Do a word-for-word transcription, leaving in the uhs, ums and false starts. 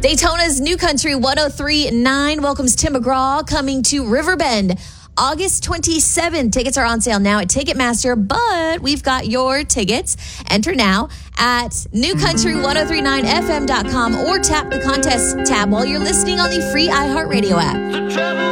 Daytona's New Country one oh three point nine welcomes Tim McGraw coming to Riverbend August twenty-seventh. Tickets are on sale now at Ticketmaster, but we've got your tickets. Enter now at new country ten thirty-nine f m dot com or tap the contest tab while you're listening on the free iHeartRadio app.